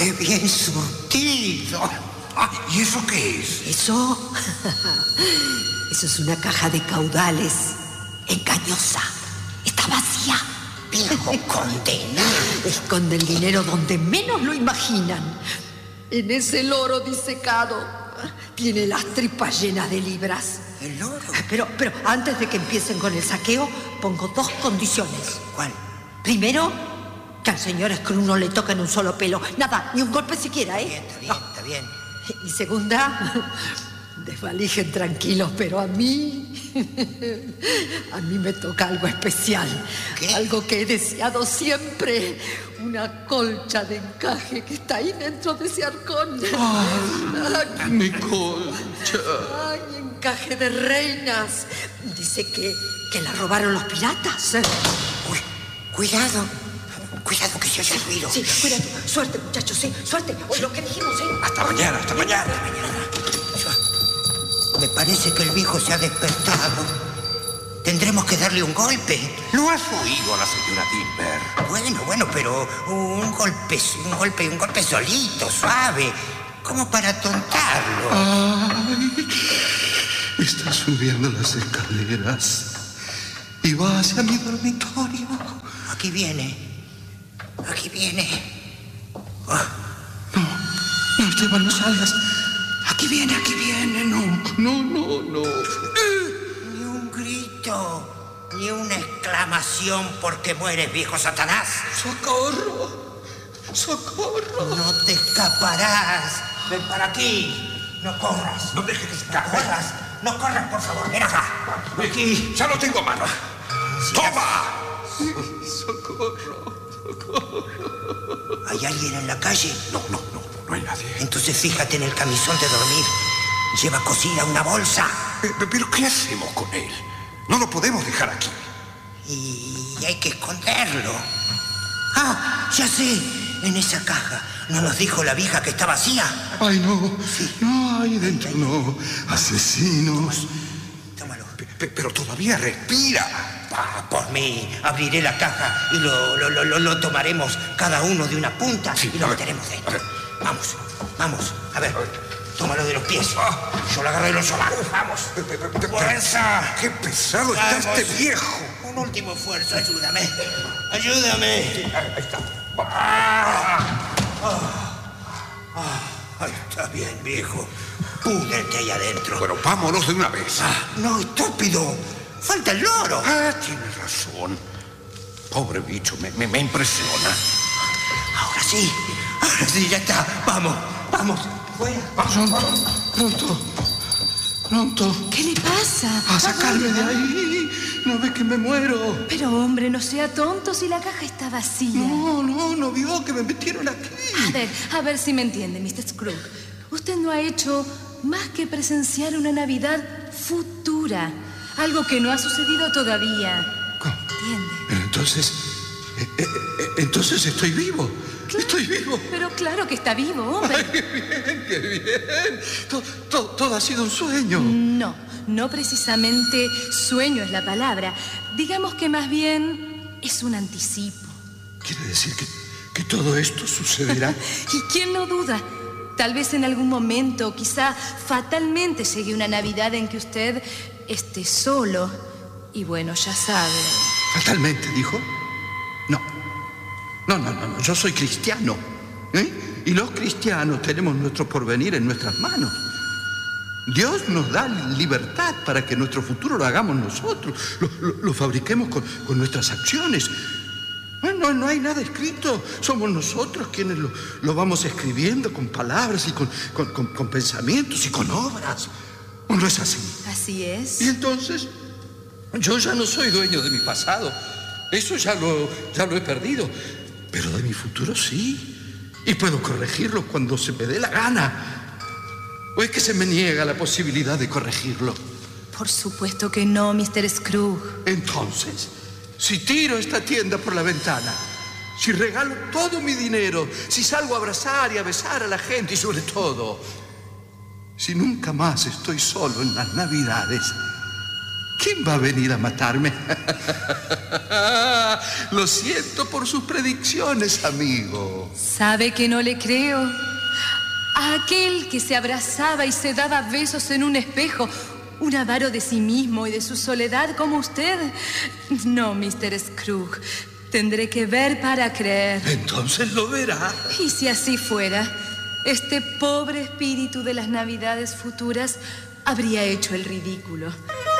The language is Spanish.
¡Qué bien surtido! ¿Y eso qué es? Eso es una caja de caudales engañosa. Está vacía. Viejo condenado. Esconde el dinero donde menos lo imaginan. En ese loro disecado. Tiene las tripas llenas de libras. ¿El loro? Pero antes de que empiecen con el saqueo, pongo 2 condiciones. ¿Cuál? Primero, que al señor Scrooge no le toquen un solo pelo. Nada, ni un golpe siquiera, ¿eh? Está bien. Y segunda, desvalijen tranquilos, pero a mí me toca algo especial. ¿Qué? Algo que he deseado siempre. Una colcha de encaje que está ahí dentro de ese arcón. ¡Ay, mi colcha! ¡Ay, encaje de reinas! Dice que la robaron los piratas. Uy, cuidado que se haya ruido. Sí, cuidado. Suerte, muchachos, sí, suerte. O lo que dijimos, ¿eh? Hasta mañana. Me parece que el viejo se ha despertado. Tendremos que darle un golpe. ¿No has oído a la señora Timber? Bueno, pero un golpe solito, suave, como para tontarlo. Ay, está subiendo las escaleras y va hacia mi dormitorio. Aquí viene. Oh. No, Esteban, no salgas. Aquí viene. No. Ni un grito, ni una exclamación porque mueres, viejo Satanás. ¡Socorro! No te escaparás. Ven para aquí. No corras. No dejes que escape. No corras, por favor. Ven acá. Aquí. Ya lo tengo a mano. ¡Toma! ¡Socorro! ¿Hay alguien en la calle? No hay nadie. Entonces fíjate en el camisón de dormir. Lleva cosida una bolsa. ¿Pero qué hacemos con él? No lo podemos dejar aquí. Y hay que esconderlo. Ah, ya sé. En esa caja. ¿No nos dijo la vieja que está vacía? Ay, no. Sí. No, ahí dentro no. Asesinos. Tómalo. Pero todavía respira. Por mí, abriré la caja y lo tomaremos cada uno de una punta y lo meteremos dentro. Vamos. A ver, tómalo de los pies. Yo lo agarro de los solazos. Vamos. ¡Fuerza! ¡Qué pesado está este viejo! Un último esfuerzo, ayúdame. ¡Ayúdame! Ahí está. Ahí está bien, viejo. Púdrete ahí adentro. Bueno, vámonos de una vez. No, estúpido. Falta el loro. Tienes razón. Pobre bicho, me impresiona. Ahora sí, ya está. Vamos. Fuera. Pronto. ¿Qué le pasa? A sacarme de ahí. No ve que me muero. Pero, hombre, no sea tonto si la caja está vacía. No vio que me metieron aquí. A ver si me entiende, Mr. Scrooge. Usted no ha hecho más que presenciar una Navidad futura. Algo que no ha sucedido todavía. ¿Cómo? ¿Entiende? Pero entonces estoy vivo. Claro, estoy vivo. Pero claro que está vivo, hombre. Ay, qué bien. Todo ha sido un sueño. No precisamente sueño es la palabra. Digamos que más bien es un anticipo. ¿Quiere decir que todo esto sucederá? ¿Y quién lo duda? Tal vez en algún momento, quizá fatalmente, llegue una Navidad en que usted esté solo. Y bueno, ya sabe. ¿Fatalmente, dijo? No, yo soy cristiano. Y los cristianos tenemos nuestro porvenir en nuestras manos. Dios nos da libertad para que nuestro futuro lo hagamos nosotros, lo fabriquemos con nuestras acciones. No hay nada escrito. Somos nosotros quienes lo vamos escribiendo con palabras y con pensamientos y con obras. ¿O no es así? Así es. Y entonces, yo ya no soy dueño de mi pasado. Eso ya lo he perdido. Pero de mi futuro sí. Y puedo corregirlo cuando se me dé la gana. ¿O es que se me niega la posibilidad de corregirlo? Por supuesto que no, Mr. Scrooge. Entonces, si tiro esta tienda por la ventana, si regalo todo mi dinero, si salgo a abrazar y a besar a la gente y sobre todo, si nunca más estoy solo en las Navidades, ¿Quién va a venir a matarme? Lo siento por sus predicciones, amigo. ¿Sabe que no le creo? A aquel que se abrazaba y se daba besos en un espejo, un avaro de sí mismo y de su soledad como usted. No, Mr. Scrooge. Tendré que ver para creer. Entonces lo verá. Y si así fuera, este pobre espíritu de las Navidades futuras habría hecho el ridículo.